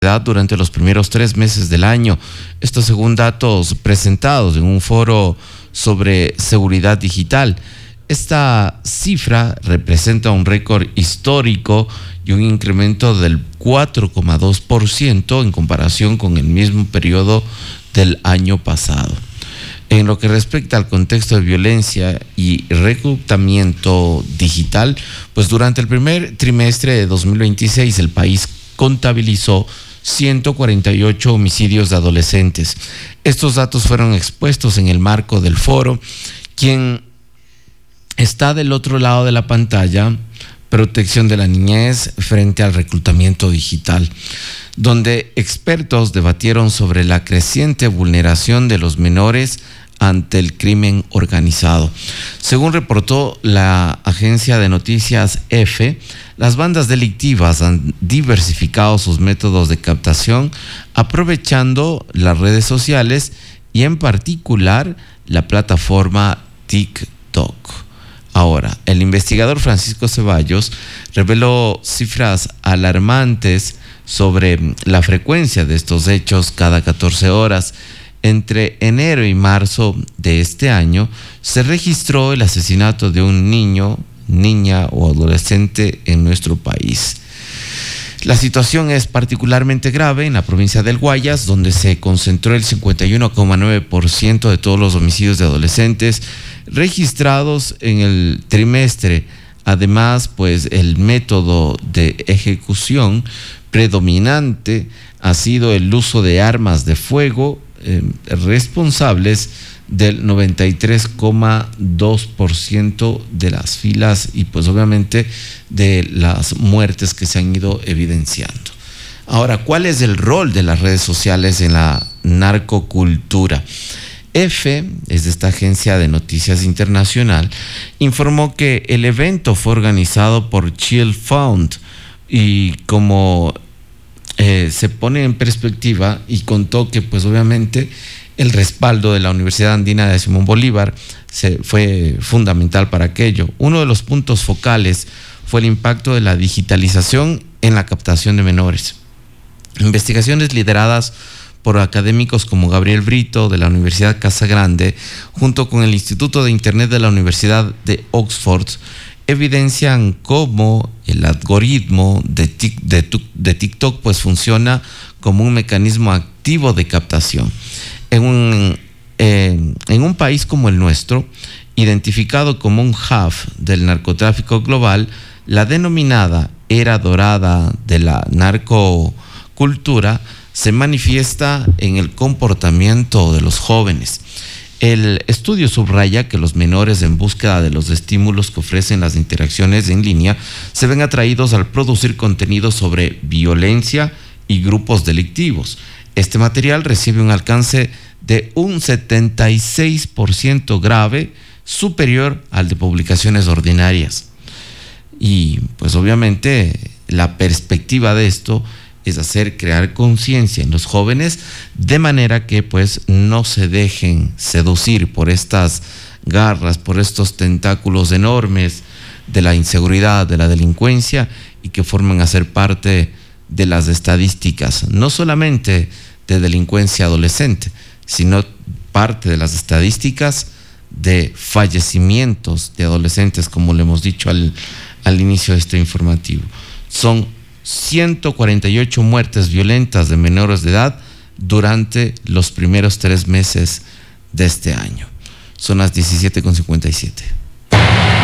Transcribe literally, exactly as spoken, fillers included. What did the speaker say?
edad durante los primeros tres meses del año. Esto según datos presentados en un foro sobre seguridad digital. Esta cifra representa un récord histórico y un incremento del cuatro coma dos por ciento en comparación con el mismo periodo del año pasado. En lo que respecta al contexto de violencia y reclutamiento digital, pues durante el primer trimestre de dos mil veintiséis el país contabilizó ciento cuarenta y ocho homicidios de adolescentes. Estos datos fueron expuestos en el marco del foro. Quien está del otro lado de la pantalla, protección de la niñez frente al reclutamiento digital, donde expertos debatieron sobre la creciente vulneración de los menores ante el crimen organizado. Según reportó la agencia de noticias EFE, las bandas delictivas han diversificado sus métodos de captación aprovechando las redes sociales y en particular la plataforma TikTok. Ahora, el investigador Francisco Ceballos reveló cifras alarmantes sobre la frecuencia de estos hechos cada catorce horas. Entre enero y marzo de este año se registró el asesinato de un niño, niña o adolescente en nuestro país. La situación es particularmente grave en la provincia del Guayas, donde se concentró el cincuenta y uno coma nueve por ciento de todos los homicidios de adolescentes registrados en el trimestre. Además, pues el método de ejecución predominante ha sido el uso de armas de fuego, eh, responsables del noventa y tres coma dos por ciento de las filas y pues obviamente de las muertes que se han ido evidenciando. Ahora, ¿cuál es el rol de las redes sociales en la narcocultura? EFE, es de esta agencia de noticias internacional, informó que el evento fue organizado por Chill Fund y como eh, se pone en perspectiva y contó que pues obviamente el respaldo de la Universidad Andina de Simón Bolívar se, fue fundamental para aquello. Uno de los puntos focales fue el impacto de la digitalización en la captación de menores. Investigaciones lideradas por académicos como Gabriel Brito de la Universidad Casa Grande, junto con el Instituto de Internet de la Universidad de Oxford, evidencian cómo el algoritmo de, tic, de, de TikTok pues funciona como un mecanismo activo de captación. En un, eh, en un país como el nuestro, identificado como un hub del narcotráfico global, la denominada era dorada de la narcocultura se manifiesta en el comportamiento de los jóvenes. El estudio subraya que los menores, en búsqueda de los estímulos que ofrecen las interacciones en línea, se ven atraídos al producir contenido sobre violencia y grupos delictivos. Este material recibe un alcance de un setenta y seis por ciento grave, superior al de publicaciones ordinarias. Y pues obviamente la perspectiva de esto es hacer crear conciencia en los jóvenes de manera que pues no se dejen seducir por estas garras, por estos tentáculos enormes de la inseguridad, de la delincuencia y que forman a ser parte de las estadísticas, no solamente de delincuencia adolescente, sino parte de las estadísticas de fallecimientos de adolescentes, como le hemos dicho al, al inicio de este informativo. Son ciento cuarenta y ocho muertes violentas de menores de edad durante los primeros tres meses de este año. Son las diecisiete con cincuenta y siete.